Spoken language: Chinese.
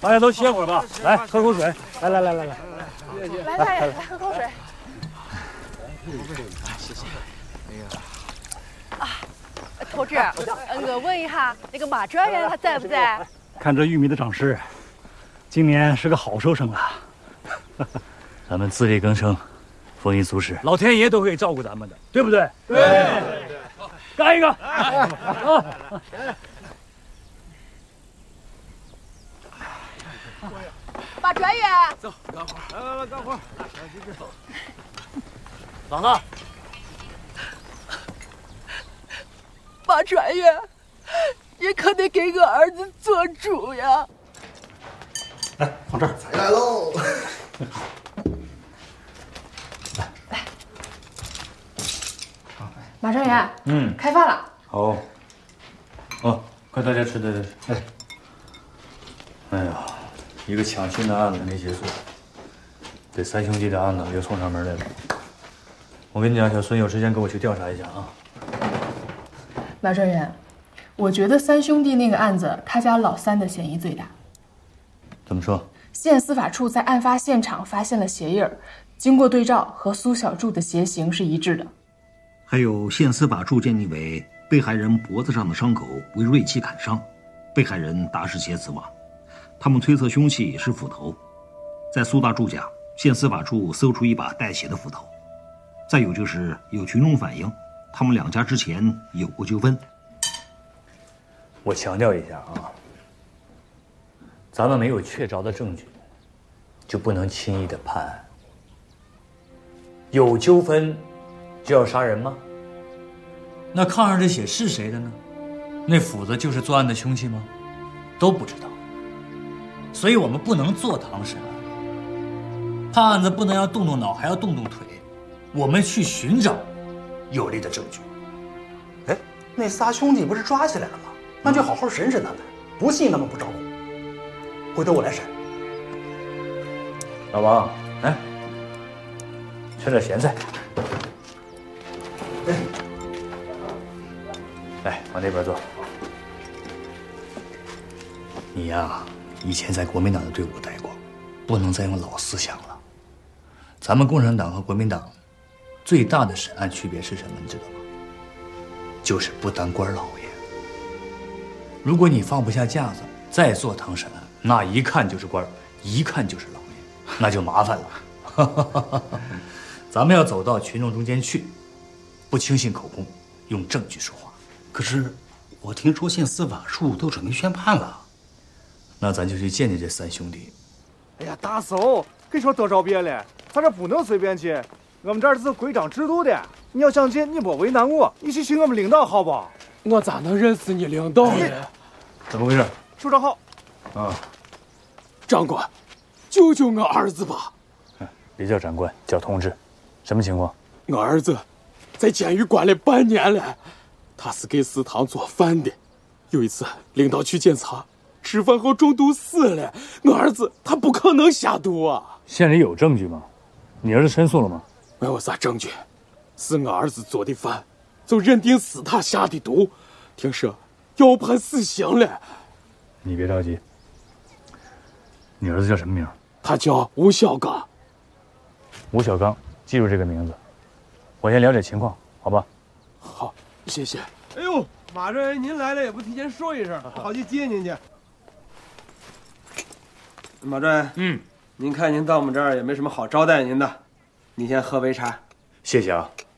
大家都歇会儿吧，来喝口水。来， 来，喝口水。 谢谢。 同志，我问一下，那个马专员他在不在？ 看这玉米的长势，今年是个好收成啊。 咱们自力更生，丰衣足食， 老天爷都会照顾咱们的，对不对？对。干一个！ 马专员， 走，干活！来，干活！ 嫂子， 马专员，你可得给我儿子做主呀！ 来，放这儿。 菜来喽！ 来，马专员，开饭了。 好。哦，快大家吃，大家吃。哎呀，一个抢亲的案子没结束，这三兄弟的案子又送上门来了。我跟你讲，小孙有时间跟我去调查一下啊。 马专员，我觉得三兄弟那个案子，他家老三的嫌疑最大。 怎么说？ 县司法处在案发现场发现了鞋印儿，经过对照和苏小柱的鞋型是一致的。 还有县司法处鉴定为被害人脖子上的伤口为锐器砍伤，被害人打失血死亡。他们推测凶器是斧头。在苏大柱家，县司法处搜出一把带血的斧头。再有就是有群众反映，他们两家之前有过纠纷。 我强调一下啊，咱们没有确凿的证据，就不能轻易的判案。有纠纷就要杀人吗？那炕上这血是谁的呢？那斧子就是作案的凶器吗？都不知道。所以我们不能坐堂审案，判案子不能要动动脑，还要动动腿。我们去寻找有力的证据。 哎，那仨兄弟不是抓起来了吗？那就好好审审他们，不信他们不招供。回头我来审。 老王，来，吃点咸菜。来，往那边坐。你呀，以前在国民党的队伍待过，不能再用老思想了。咱们共产党和国民党最大的审案区别是什么？你知道吗？就是不当官老爷。如果你放不下架子，再坐堂审案，那一看就是官，一看就是老爷，那就麻烦了。咱们要走到群众中间去，不轻信口供，用证据说话。 可是我听说县司法处都准备宣判了， 那咱就去见见这三兄弟。 哎呀，大嫂，跟你说多少遍了，咱这不能随便去，我们这儿是规章制度的。你要想进，你别为难我，你去请我们领导好不？ 我咋能认识你领导呢？ 怎么回事？ 处长好。 啊， 长官，救救我儿子吧！ 别叫长官，叫同志。什么情况？ 我儿子在监狱关了半年了，他是给食堂做饭的。有一次领导去检查，吃饭后中毒死了。我儿子他不可能下毒啊！ 县里有证据吗？你儿子申诉了吗？ 没有啥证据，是我儿子做的饭，就认定是他下的毒，听说要判死刑了。 你别着急，你儿子叫什么名？ 他叫吴小刚。 吴小刚，记住这个名字。我先了解情况，好吧？ 好，谢谢。 哎呦，马专员您来了也不提前说一声，好去接您去。马专员，您看您到我们这儿也没什么好招待您的，您先喝杯茶。 谢谢啊。